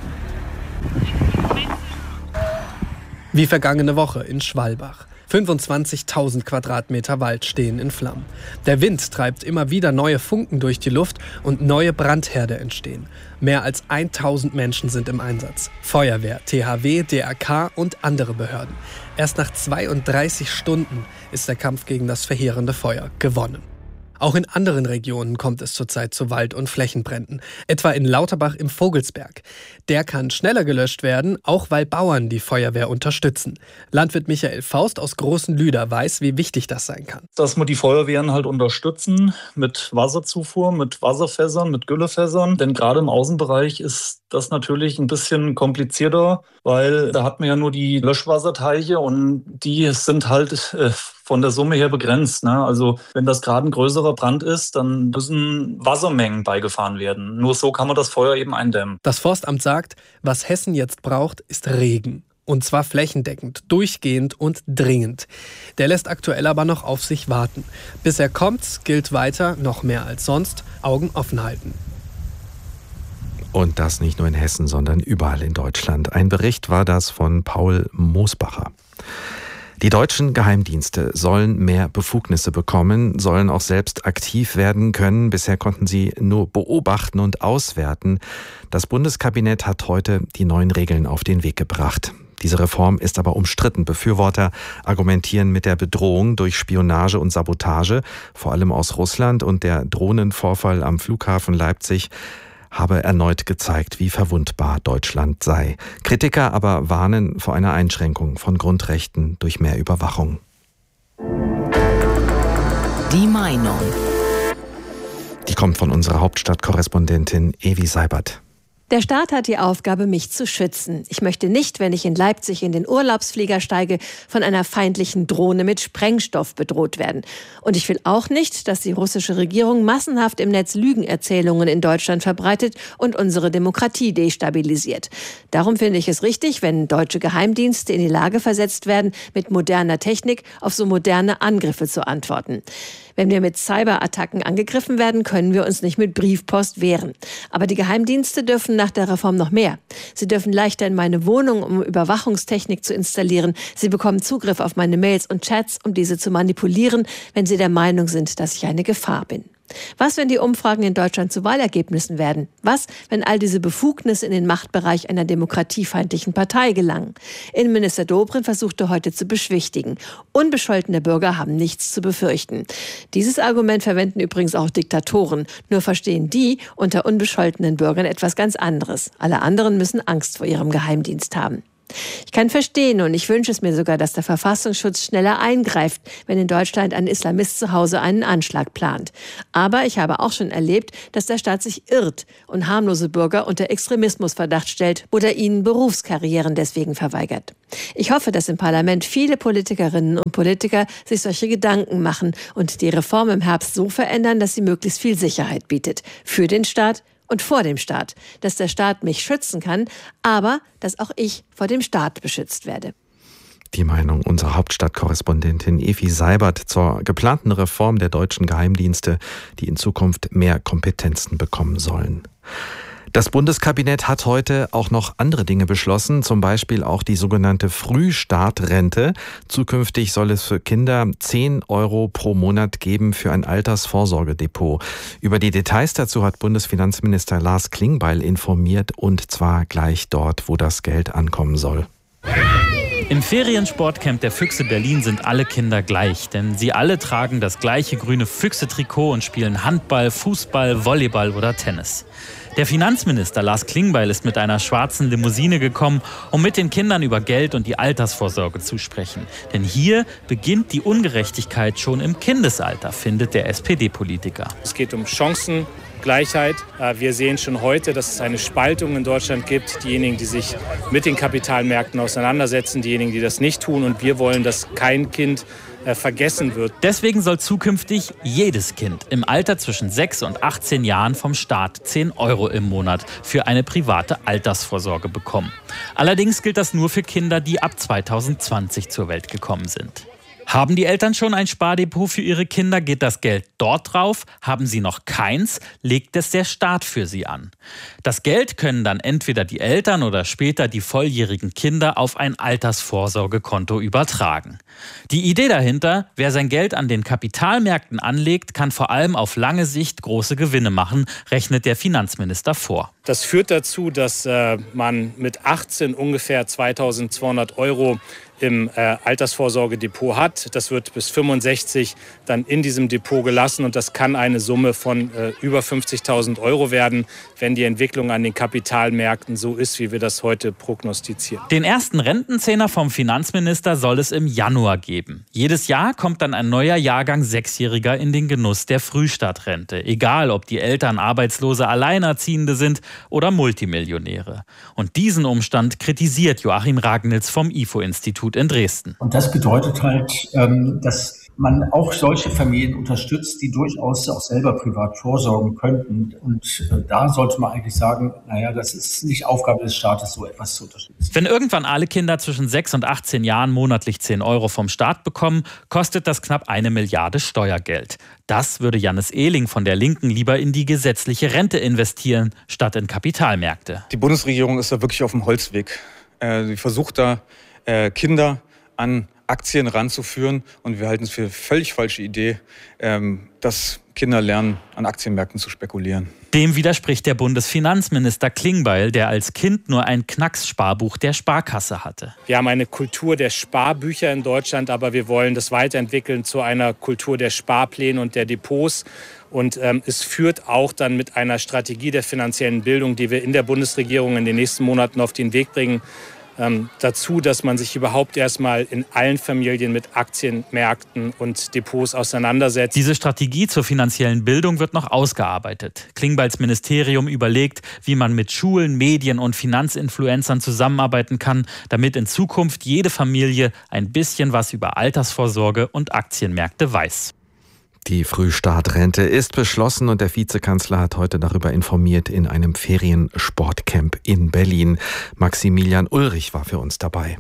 Wie vergangene Woche in Schwalbach. fünfundzwanzigtausend Quadratmeter Wald stehen in Flammen. Der Wind treibt immer wieder neue Funken durch die Luft und neue Brandherde entstehen. Mehr als tausend Menschen sind im Einsatz. Feuerwehr, T H W, D R K und andere Behörden. Erst nach zweiunddreißig Stunden ist der Kampf gegen das verheerende Feuer gewonnen. Auch in anderen Regionen kommt es zurzeit zu Wald- und Flächenbränden, etwa in Lauterbach im Vogelsberg. Der kann schneller gelöscht werden, auch weil Bauern die Feuerwehr unterstützen. Landwirt Michael Faust aus Großen Lüder weiß, wie wichtig das sein kann. Dass wir die Feuerwehren halt unterstützen mit Wasserzufuhr, mit Wasserfässern, mit Güllefässern. Denn gerade im Außenbereich ist das natürlich ein bisschen komplizierter, weil da hat man ja nur die Löschwasserteiche und die sind halt äh, von der Summe her begrenzt. Ne? Also wenn das gerade ein größerer Brand ist, dann müssen Wassermengen beigefahren werden. Nur so kann man das Feuer eben eindämmen. Das Forstamt sagt, was Hessen jetzt braucht, ist Regen. Und zwar flächendeckend, durchgehend und dringend. Der lässt aktuell aber noch auf sich warten. Bis er kommt, gilt weiter, noch mehr als sonst, Augen offen halten. Und das nicht nur in Hessen, sondern überall in Deutschland. Ein Bericht war das von Paul Moosbacher. Die deutschen Geheimdienste sollen mehr Befugnisse bekommen, sollen auch selbst aktiv werden können. Bisher konnten sie nur beobachten und auswerten. Das Bundeskabinett hat heute die neuen Regeln auf den Weg gebracht. Diese Reform ist aber umstritten. Befürworter argumentieren mit der Bedrohung durch Spionage und Sabotage, vor allem aus Russland, und der Drohnenvorfall am Flughafen Leipzig habe erneut gezeigt, wie verwundbar Deutschland sei. Kritiker aber warnen vor einer Einschränkung von Grundrechten durch mehr Überwachung. Die Meinung. Die kommt von unserer Hauptstadtkorrespondentin Evi Seibert. Der Staat hat die Aufgabe, mich zu schützen. Ich möchte nicht, wenn ich in Leipzig in den Urlaubsflieger steige, von einer feindlichen Drohne mit Sprengstoff bedroht werden. Und ich will auch nicht, dass die russische Regierung massenhaft im Netz Lügenerzählungen in Deutschland verbreitet und unsere Demokratie destabilisiert. Darum finde ich es richtig, wenn deutsche Geheimdienste in die Lage versetzt werden, mit moderner Technik auf so moderne Angriffe zu antworten. Wenn wir mit Cyberattacken angegriffen werden, können wir uns nicht mit Briefpost wehren. Aber die Geheimdienste dürfen nach der Reform noch mehr. Sie dürfen leichter in meine Wohnung, um Überwachungstechnik zu installieren. Sie bekommen Zugriff auf meine Mails und Chats, um diese zu manipulieren, wenn sie der Meinung sind, dass ich eine Gefahr bin. Was, wenn die Umfragen in Deutschland zu Wahlergebnissen werden? Was, wenn all diese Befugnisse in den Machtbereich einer demokratiefeindlichen Partei gelangen? Innenminister Dobrindt versuchte heute zu beschwichtigen. Unbescholtene Bürger haben nichts zu befürchten. Dieses Argument verwenden übrigens auch Diktatoren. Nur verstehen die unter unbescholtenen Bürgern etwas ganz anderes. Alle anderen müssen Angst vor ihrem Geheimdienst haben. Ich kann verstehen und ich wünsche es mir sogar, dass der Verfassungsschutz schneller eingreift, wenn in Deutschland ein Islamist zu Hause einen Anschlag plant. Aber ich habe auch schon erlebt, dass der Staat sich irrt und harmlose Bürger unter Extremismusverdacht stellt oder ihnen Berufskarrieren deswegen verweigert. Ich hoffe, dass im Parlament viele Politikerinnen und Politiker sich solche Gedanken machen und die Reform im Herbst so verändern, dass sie möglichst viel Sicherheit bietet. Für den Staat und vor dem Staat, dass der Staat mich schützen kann, aber dass auch ich vor dem Staat beschützt werde. Die Meinung unserer Hauptstadtkorrespondentin Evi Seibert zur geplanten Reform der deutschen Geheimdienste, die in Zukunft mehr Kompetenzen bekommen sollen. Das Bundeskabinett hat heute auch noch andere Dinge beschlossen, zum Beispiel auch die sogenannte Frühstartrente. Zukünftig soll es für Kinder zehn Euro pro Monat geben für ein Altersvorsorgedepot. Über die Details dazu hat Bundesfinanzminister Lars Klingbeil informiert, und zwar gleich dort, wo das Geld ankommen soll. Im Feriensportcamp der Füchse Berlin sind alle Kinder gleich, denn sie alle tragen das gleiche grüne Füchse-Trikot und spielen Handball, Fußball, Volleyball oder Tennis. Der Finanzminister Lars Klingbeil ist mit einer schwarzen Limousine gekommen, um mit den Kindern über Geld und die Altersvorsorge zu sprechen. Denn hier beginnt die Ungerechtigkeit schon im Kindesalter, findet der S P D-Politiker. Es geht um Chancengleichheit. Wir sehen schon heute, dass es eine Spaltung in Deutschland gibt. Diejenigen, die sich mit den Kapitalmärkten auseinandersetzen, diejenigen, die das nicht tun. Und wir wollen, dass kein Kind vergessen wird. Deswegen soll zukünftig jedes Kind im Alter zwischen sechs und achtzehn Jahren vom Staat zehn Euro im Monat für eine private Altersvorsorge bekommen. Allerdings gilt das nur für Kinder, die ab zweitausendzwanzig zur Welt gekommen sind. Haben die Eltern schon ein Spardepot für ihre Kinder, geht das Geld dort drauf. Haben sie noch keins, legt es der Staat für sie an. Das Geld können dann entweder die Eltern oder später die volljährigen Kinder auf ein Altersvorsorgekonto übertragen. Die Idee dahinter, wer sein Geld an den Kapitalmärkten anlegt, kann vor allem auf lange Sicht große Gewinne machen, rechnet der Finanzminister vor. Das führt dazu, dass äh, man mit achtzehn ungefähr zweitausendzweihundert Euro im äh, Altersvorsorgedepot hat. Das wird bis fünfundsechzig dann in diesem Depot gelassen und das kann eine Summe von äh, über fünfzigtausend Euro werden, wenn die Entwicklung an den Kapitalmärkten so ist, wie wir das heute prognostizieren. Den ersten Rentenzehner vom Finanzminister soll es im Januar geben. Jedes Jahr kommt dann ein neuer Jahrgang Sechsjähriger in den Genuss der Frühstartrente, egal ob die Eltern arbeitslose Alleinerziehende sind oder Multimillionäre. Und diesen Umstand kritisiert Joachim Ragnitz vom I F O-Institut in Dresden. Und das bedeutet halt, dass man auch solche Familien unterstützt, die durchaus auch selber privat vorsorgen könnten. Und da sollte man eigentlich sagen, naja, das ist nicht Aufgabe des Staates, so etwas zu unterstützen. Wenn irgendwann alle Kinder zwischen sechs und achtzehn Jahren monatlich zehn Euro vom Staat bekommen, kostet das knapp eine Milliarde Steuergeld. Das würde Jannis Ehling von der Linken lieber in die gesetzliche Rente investieren, statt in Kapitalmärkte. Die Bundesregierung ist da wirklich auf dem Holzweg. Sie versucht da, Kinder an Aktien ranzuführen. Und wir halten es für eine völlig falsche Idee, dass Kinder lernen, an Aktienmärkten zu spekulieren. Dem widerspricht der Bundesfinanzminister Klingbeil, der als Kind nur ein Knackssparbuch der Sparkasse hatte. Wir haben eine Kultur der Sparbücher in Deutschland, aber wir wollen das weiterentwickeln zu einer Kultur der Sparpläne und der Depots. Und ähm, es führt auch dann mit einer Strategie der finanziellen Bildung, die wir in der Bundesregierung in den nächsten Monaten auf den Weg bringen ähm, dazu, dass man sich überhaupt erstmal in allen Familien mit Aktienmärkten und Depots auseinandersetzt. Diese Strategie zur finanziellen Bildung wird noch ausgearbeitet. Klingbeils Ministerium überlegt, wie man mit Schulen, Medien und Finanzinfluencern zusammenarbeiten kann, damit in Zukunft jede Familie ein bisschen was über Altersvorsorge und Aktienmärkte weiß. Die Frühstartrente ist beschlossen und der Vizekanzler hat heute darüber informiert in einem Feriensportcamp in Berlin. Maximilian Ulrich war für uns dabei.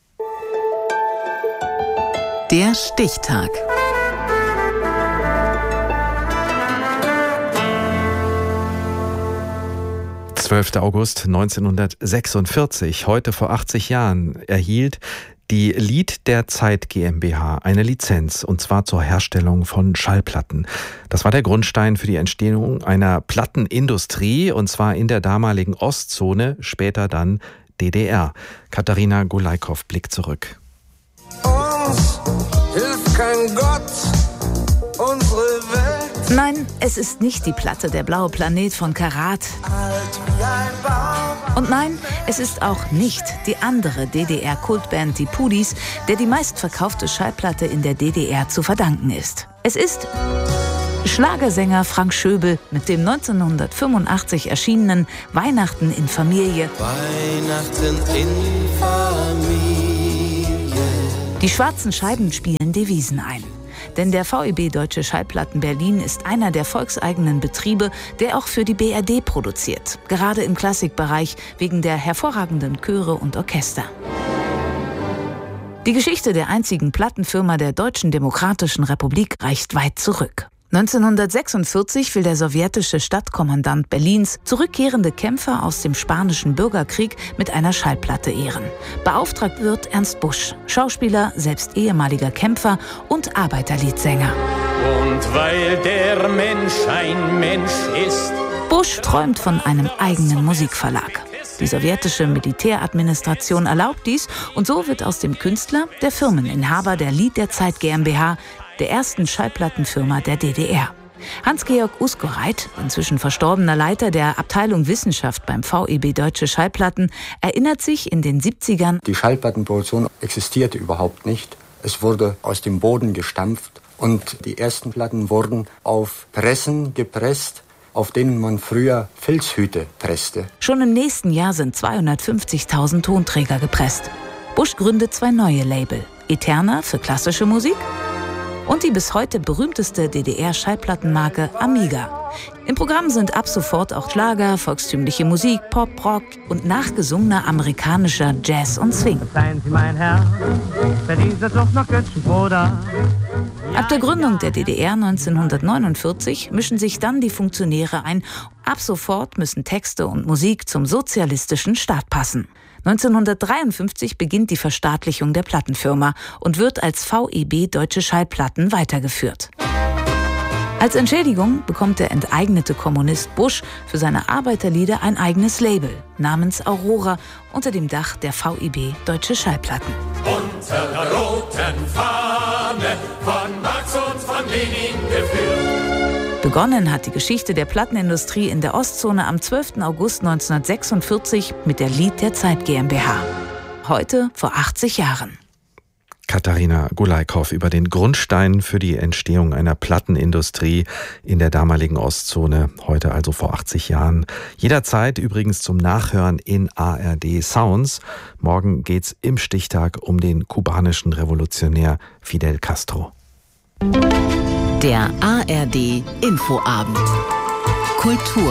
Der Stichtag. zwölfter August neunzehnhundertsechsundvierzig, heute vor achtzig Jahren, erhielt die Lied der Zeit GmbH eine Lizenz, und zwar zur Herstellung von Schallplatten. Das war der Grundstein für die Entstehung einer Plattenindustrie, und zwar in der damaligen Ostzone, später dann D D R. Katharina Gulaikow blickt zurück. Uns hilft kein Gott, unsere Welt. Nein, es ist nicht die Platte Der blaue Planet von Karat. Und nein, es ist auch nicht die andere D D R-Kultband Die Pudis, der die meistverkaufte Schallplatte in der D D R zu verdanken ist. Es ist Schlagersänger Frank Schöbel mit dem neunzehnhundertfünfundachtzig erschienenen Weihnachten in Familie. Weihnachten in Familie. Die schwarzen Scheiben spielen Devisen ein. Denn der V E B Deutsche Schallplatten Berlin ist einer der volkseigenen Betriebe, der auch für die B R D produziert. Gerade im Klassikbereich wegen der hervorragenden Chöre und Orchester. Die Geschichte der einzigen Plattenfirma der Deutschen Demokratischen Republik reicht weit zurück. neunzehnhundertsechsundvierzig will der sowjetische Stadtkommandant Berlins zurückkehrende Kämpfer aus dem Spanischen Bürgerkrieg mit einer Schallplatte ehren. Beauftragt wird Ernst Busch, Schauspieler, selbst ehemaliger Kämpfer und Arbeiterliedsänger. Und weil der Mensch ein Mensch ist. Busch träumt von einem eigenen Musikverlag. Die sowjetische Militäradministration erlaubt dies und so wird aus dem Künstler der Firmeninhaber der Lied der Zeit GmbH, der ersten Schallplattenfirma der D D R. Hans-Georg Uskoreit, inzwischen verstorbener Leiter der Abteilung Wissenschaft beim V E B Deutsche Schallplatten, erinnert sich in den siebzigern: Die Schallplattenproduktion existierte überhaupt nicht. Es wurde aus dem Boden gestampft und die ersten Platten wurden auf Pressen gepresst, auf denen man früher Filzhüte presste. Schon im nächsten Jahr sind zweihundertfünfzigtausend Tonträger gepresst. Busch gründet zwei neue Label: Eterna für klassische Musik und die bis heute berühmteste D D R-Schallplattenmarke Amiga. Im Programm sind ab sofort auch Schlager, volkstümliche Musik, Pop, Rock und nachgesungener amerikanischer Jazz und Swing. Seien Sie mein Herr, verdient es doch noch Götzenbruder. Ab der Gründung der D D R neunzehnhundertneunundvierzig mischen sich dann die Funktionäre ein. Ab sofort müssen Texte und Musik zum sozialistischen Staat passen. neunzehnhundertdreiundfünfzig beginnt die Verstaatlichung der Plattenfirma und wird als V E B Deutsche Schallplatten weitergeführt. Als Entschädigung bekommt der enteignete Kommunist Busch für seine Arbeiterlieder ein eigenes Label namens Aurora unter dem Dach der V E B Deutsche Schallplatten. Unter der roten Fahne von Marx und von Lenin geführt. Begonnen hat die Geschichte der Plattenindustrie in der Ostzone am zwölften August neunzehnhundertsechsundvierzig mit der Lied der Zeit GmbH. Heute vor achtzig Jahren. Katharina Gulaikow über den Grundstein für die Entstehung einer Plattenindustrie in der damaligen Ostzone, heute also vor achtzig Jahren. Jederzeit übrigens zum Nachhören in A R D Sounds. Morgen geht's im Stichtag um den kubanischen Revolutionär Fidel Castro. Der A R D Infoabend. Kultur.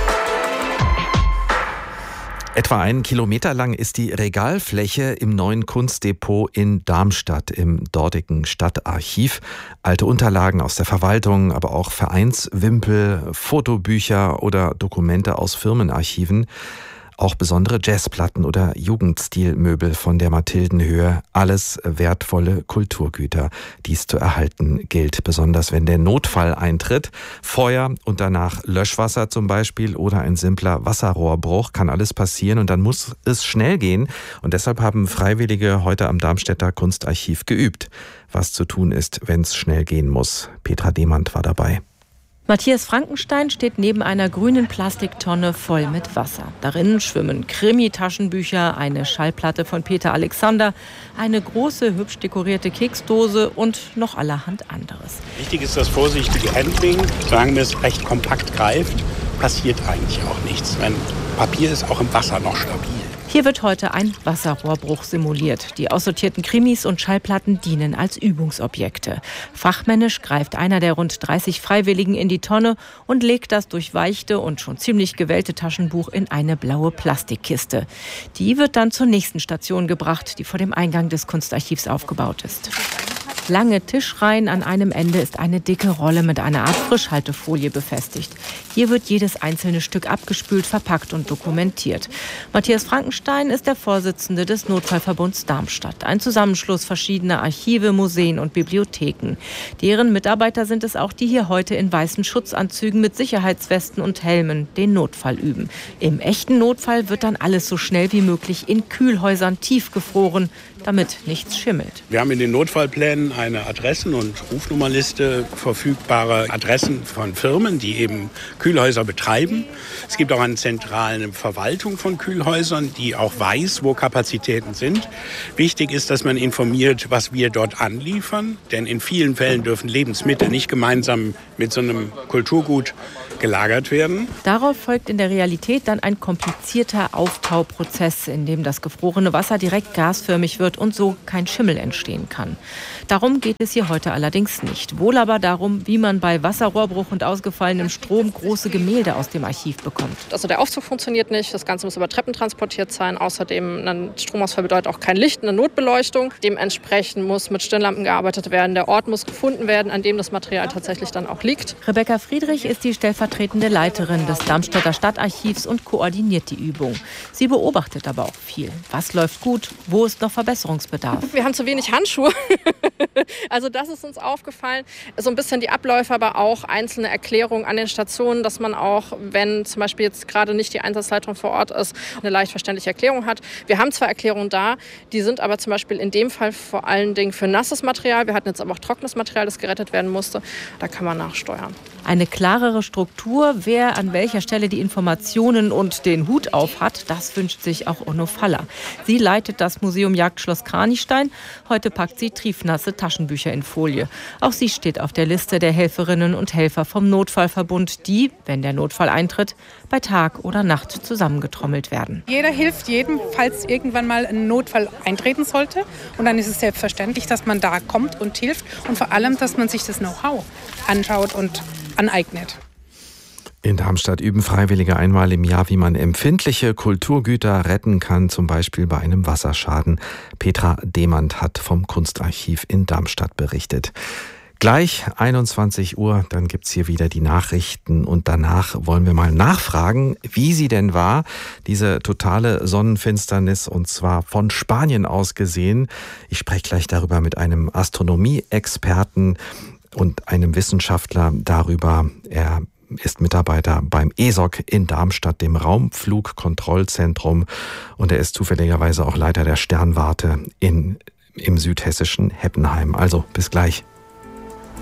Etwa einen Kilometer lang ist die Regalfläche im neuen Kunstdepot in Darmstadt im dortigen Stadtarchiv. Alte Unterlagen aus der Verwaltung, aber auch Vereinswimpel, Fotobücher oder Dokumente aus Firmenarchiven. Auch besondere Jazzplatten oder Jugendstilmöbel von der Mathildenhöhe. Alles wertvolle Kulturgüter. Dies zu erhalten gilt, besonders wenn der Notfall eintritt. Feuer und danach Löschwasser zum Beispiel oder ein simpler Wasserrohrbruch kann alles passieren und dann muss es schnell gehen. Und deshalb haben Freiwillige heute am Darmstädter Kunstarchiv geübt, was zu tun ist, wenn es schnell gehen muss. Petra Demand war dabei. Matthias Frankenstein steht neben einer grünen Plastiktonne voll mit Wasser. Darin schwimmen Krimi-Taschenbücher, eine Schallplatte von Peter Alexander, eine große, hübsch dekorierte Keksdose und noch allerhand anderes. Wichtig ist das vorsichtige Handling. Solange es recht kompakt greift, passiert eigentlich auch nichts. Wenn Papier ist auch im Wasser noch stabil. Hier wird heute ein Wasserrohrbruch simuliert. Die aussortierten Krimis und Schallplatten dienen als Übungsobjekte. Fachmännisch greift einer der rund dreißig Freiwilligen in die Tonne und legt das durchweichte und schon ziemlich gewellte Taschenbuch in eine blaue Plastikkiste. Die wird dann zur nächsten Station gebracht, die vor dem Eingang des Kunstarchivs aufgebaut ist. Lange Tischreihen, an einem Ende ist eine dicke Rolle mit einer Art Frischhaltefolie befestigt. Hier wird jedes einzelne Stück abgespült, verpackt und dokumentiert. Matthias Frankenstein ist der Vorsitzende des Notfallverbunds Darmstadt, ein Zusammenschluss verschiedener Archive, Museen und Bibliotheken. Deren Mitarbeiter sind es auch, die hier heute in weißen Schutzanzügen mit Sicherheitswesten und Helmen den Notfall üben. Im echten Notfall wird dann alles so schnell wie möglich in Kühlhäusern tiefgefroren, damit nichts schimmelt. Wir haben in den Notfallplänen eine Adressen- und Rufnummerliste verfügbare Adressen von Firmen, die eben Kühlhäuser betreiben. Es gibt auch eine zentrale Verwaltung von Kühlhäusern, die auch weiß, wo Kapazitäten sind. Wichtig ist, dass man informiert, was wir dort anliefern, denn in vielen Fällen dürfen Lebensmittel nicht gemeinsam mit so einem Kulturgut gelagert werden. Darauf folgt in der Realität dann ein komplizierter Auftauprozess, in dem das gefrorene Wasser direkt gasförmig wird und so kein Schimmel entstehen kann. Darum geht es hier heute allerdings nicht. Wohl aber darum, wie man bei Wasserrohrbruch und ausgefallenem Strom große Gemälde aus dem Archiv bekommt. Also der Aufzug funktioniert nicht, das Ganze muss über Treppen transportiert sein. Außerdem ein Stromausfall bedeutet auch kein Licht, eine Notbeleuchtung. Dementsprechend muss mit Stirnlampen gearbeitet werden. Der Ort muss gefunden werden, an dem das Material tatsächlich dann auch liegt. Rebecca Friedrich ist die stellvertretende Leiterin des Darmstädter Stadtarchivs und koordiniert die Übung. Sie beobachtet aber auch viel. Was läuft gut? Wo ist noch Verbesserungsbedarf? Wir haben zu wenig Handschuhe. Also das ist uns aufgefallen. So ein bisschen die Abläufe, aber auch einzelne Erklärungen an den Stationen, dass man auch, wenn zum Beispiel jetzt gerade nicht die Einsatzleitung vor Ort ist, eine leicht verständliche Erklärung hat. Wir haben zwar Erklärungen da, die sind aber zum Beispiel in dem Fall vor allen Dingen für nasses Material. Wir hatten jetzt aber auch trockenes Material, das gerettet werden musste. Da kann man nachsteuern. Eine klarere Struktur, wer an welcher Stelle die Informationen und den Hut auf hat, das wünscht sich auch Onno Faller. Sie leitet das Museum Jagdschloss Kranichstein. Heute packt sie triefnasse Taschenbücher in Folie. Auch sie steht auf der Liste der Helferinnen und Helfer vom Notfallverbund, die, wenn der Notfall eintritt, bei Tag oder Nacht zusammengetrommelt werden. Jeder hilft jedem, falls irgendwann mal ein Notfall eintreten sollte. Und dann ist es selbstverständlich, dass man da kommt und hilft und vor allem, dass man sich das Know-how anschaut und aneignet. In Darmstadt üben Freiwillige einmal im Jahr, wie man empfindliche Kulturgüter retten kann, zum Beispiel bei einem Wasserschaden. Petra Demand hat vom Kunstarchiv in Darmstadt berichtet. Gleich einundzwanzig Uhr, dann gibt's hier wieder die Nachrichten und danach wollen wir mal nachfragen, wie sie denn war, diese totale Sonnenfinsternis, und zwar von Spanien aus gesehen. Ich spreche gleich darüber mit einem Astronomie-Experten und einem Wissenschaftler darüber. Er ist Mitarbeiter beim E S O C in Darmstadt, dem Raumflugkontrollzentrum, und er ist zufälligerweise auch Leiter der Sternwarte in, im südhessischen Heppenheim. Also bis gleich.